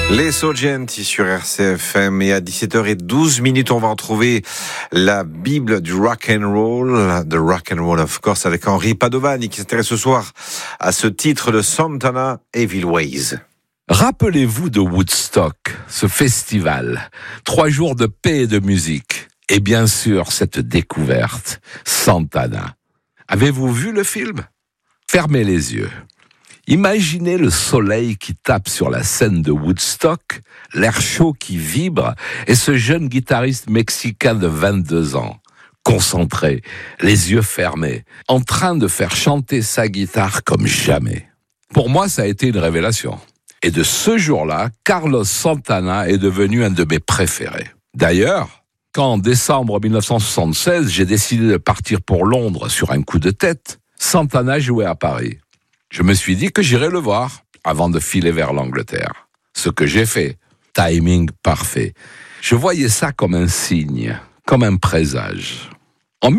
Les Sorgenti sur RCFM, et à 17h12, on va retrouver la Bible du rock and roll, the rock and roll of course, avec Henri Padovani qui s'intéresse ce soir à ce titre de Santana, Evil Ways. Rappelez-vous de Woodstock, ce festival, 3 jours de paix et de musique, et bien sûr cette découverte, Santana. Avez-vous vu le film ? Fermez les yeux. Imaginez le soleil qui tape sur la scène de Woodstock, l'air chaud qui vibre, et ce jeune guitariste mexicain de 22 ans, concentré, les yeux fermés, en train de faire chanter sa guitare comme jamais. Pour moi, ça a été une révélation. Et de ce jour-là, Carlos Santana est devenu un de mes préférés. D'ailleurs, quand en décembre 1976, j'ai décidé de partir pour Londres sur un coup de tête, Santana jouait à Paris. Je me suis dit que j'irais le voir avant de filer vers l'Angleterre. Ce que j'ai fait. Timing parfait. Je voyais ça comme un signe, comme un présage. En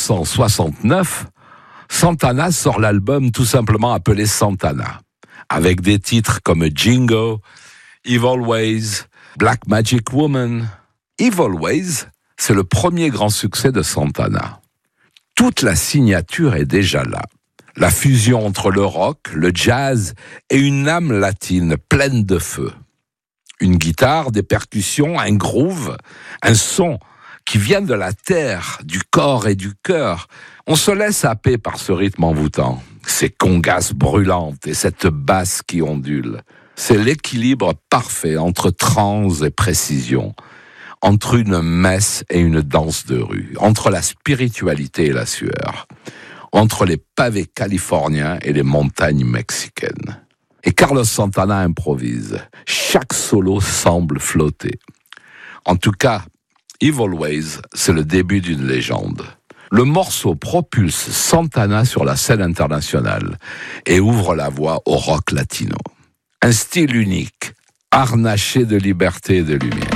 1969, Santana sort l'album tout simplement appelé Santana, avec des titres comme Jingo, Evil Ways, Black Magic Woman. Evil Ways, c'est le premier grand succès de Santana. Toute la signature est déjà là. La fusion entre le rock, le jazz et une âme latine pleine de feu. Une guitare, des percussions, un groove, un son qui vient de la terre, du corps et du cœur. On se laisse happer par ce rythme envoûtant, ces congas brûlantes et cette basse qui ondule. C'est l'équilibre parfait entre trance et précision, entre une messe et une danse de rue, entre la spiritualité et la sueur, entre les pavés californiens et les montagnes mexicaines. Et Carlos Santana improvise. Chaque solo semble flotter. En tout cas, Evil Ways, c'est le début d'une légende. Le morceau propulse Santana sur la scène internationale et ouvre la voie au rock latino. Un style unique, harnaché de liberté et de lumière.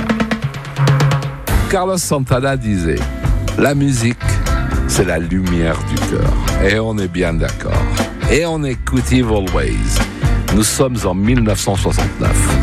Carlos Santana disait « La musique, c'est la lumière du cœur. » Et on est bien d'accord. Et on écoute Evil Ways. Nous sommes en 1969.